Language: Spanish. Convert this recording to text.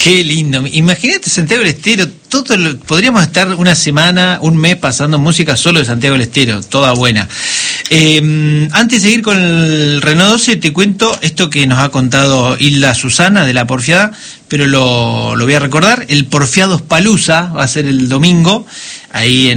Qué lindo. Imagínate Santiago del Estero, podríamos estar una semana, un mes pasando música solo de Santiago del Estero, toda buena. Antes de seguir con el Renault 12, te cuento esto que nos ha contado Hilda Susana de La Porfiada, pero lo voy a recordar. El Porfiados Palooza va a ser el domingo, ahí en